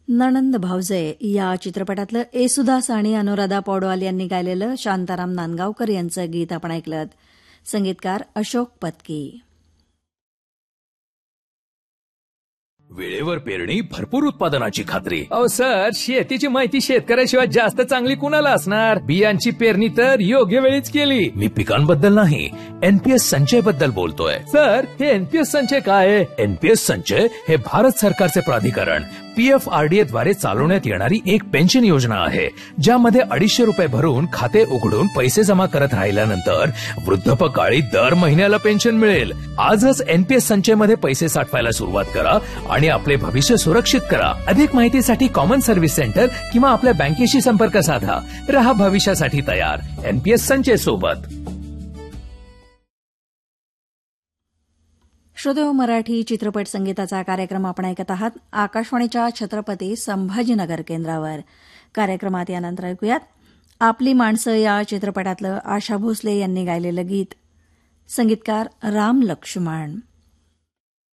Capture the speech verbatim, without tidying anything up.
नणंद भावजय या चित्रपटातलं येसुदास आणि अनुराधा पौडवाल यांनी गायलेलं शांताराम नांदगावकर यांचं गीत आपण ऐकलं. संगीतकार अशोक पत्की. वेळेवर पेरणी, भरपूर उत्पादनाची खात्री. अहो सर, शेतीची माहिती शेतकऱ्याशिवाय जास्त चांगली कुणाला असणार? बियांची पेरणी तर योग्य वेळीच केली. मी पिकांबद्दल नाही, एनपीएस संचय बद्दल बोलतोय. सर, हे एनपीएस संचय काय आहे? एनपीएस संचय हे भारत सरकारचे प्राधिकरण पीएफआरडीए द्वारे चालवण्यात येणारी एक पेन्शन योजना आहे, ज्यामध्ये अडीचशे रुपये भरून खाते उघडून पैसे जमा करत राहिल्यानंतर वृद्धापकाळी दर महिन्याला पेन्शन मिळेल. आजच एनपीएस संचय मध्ये पैसे साठवायला सुरुवात करा आणि आपले भविष्य सुरक्षित करा. अधिक माहितीसाठी कॉमन सर्व्हिस सेंटर किंवा आपल्या बँकेशी संपर्क साधा. रहा भविष्यासाठी तयार एनपीएस संचय सोबत. श्रोतेहो, मराठी चित्रपट संगीताचा कार्यक्रम आपण ऐकत आहात आकाशवाणीच्या छत्रपती संभाजीनगर केंद्रावर. कार्यक्रमात यानंतर ऐकूयात आपली माणसं या चित्रपटातलं आशा भोसले यांनी गायलेलं गीत. संगीतकार राम लक्ष्मण.